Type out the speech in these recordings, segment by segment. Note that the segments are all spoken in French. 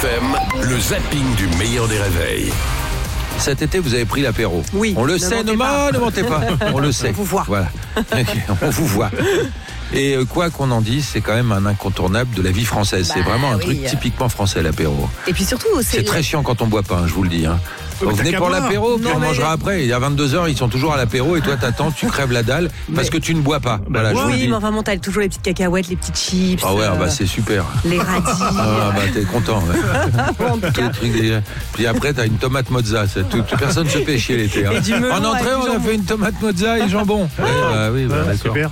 FM, le zapping du meilleur des réveils. Cet été, vous avez pris l'apéro. Oui. On le sait, ne mentez pas. On le sait. On vous voit. Voilà. On vous voit. Et quoi qu'on en dise, c'est quand même un incontournable de la vie française. C'est vraiment un truc typiquement français, l'apéro. Et puis surtout, c'est très chiant quand on boit pas, je vous le dis. Vous venez pour l'apéro, puis on mangera après. Il y a 22h, ils sont toujours à l'apéro et toi t'attends, tu crèves la dalle parce que tu ne bois pas. Voilà, oui, mais enfin bon, t'as toujours les petites cacahuètes, les petites chips. Ah ouais, bah c'est super. Les radis. Ah bah t'es content. Ouais. Puis après t'as une tomate mozza. Personne se fait chier l'été. En entrée, on a fait une tomate mozza et jambon. Oui, d'accord. Super.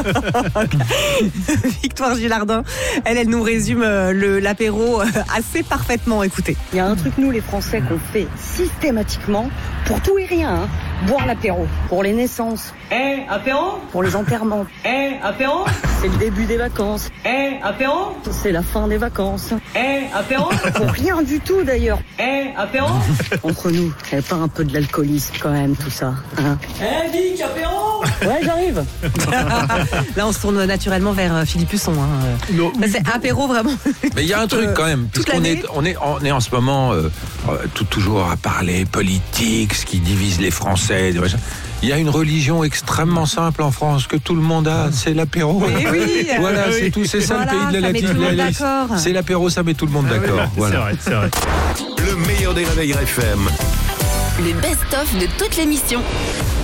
Victoire Gilardin, elle nous résume l'apéro assez parfaitement. Écoutez. Il y a un truc, nous les Français, qu'on fait systématiquement pour tout et rien, hein. Boire l'apéro. Pour les naissances. Apéro. Pour les enterrements. Apéro. C'est le début des vacances. Apéro. C'est la fin des vacances. Apéro. Pour rien du tout d'ailleurs. Apéro. Entre nous, il n'y a pas un peu de l'alcoolisme quand même tout ça, hein. Vic, apéro. Ouais, j'arrive. Là, on se tourne naturellement vers Philippe Husson. C'est apéro vraiment. Mais il y a un truc quand même, puisqu'on est en ce moment toujours à parler politique, ce qui divise les Français. Il y a une religion extrêmement simple en France que tout le monde a, c'est l'apéro. Oui, voilà, c'est tout, c'est ça le pays de la latinité. C'est l'apéro, ça met tout le monde d'accord. Voilà. C'est vrai. Le meilleur des réveils FM. Le best-of de toute l'émission.